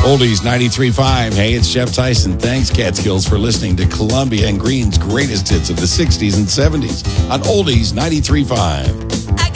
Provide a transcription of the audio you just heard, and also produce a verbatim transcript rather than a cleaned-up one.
Oldies ninety-three point five. Hey, it's Jeff Tyson. Thanks, Catskills, for listening to Columbia and Green's greatest hits of the sixties and seventies on Oldies ninety-three point five.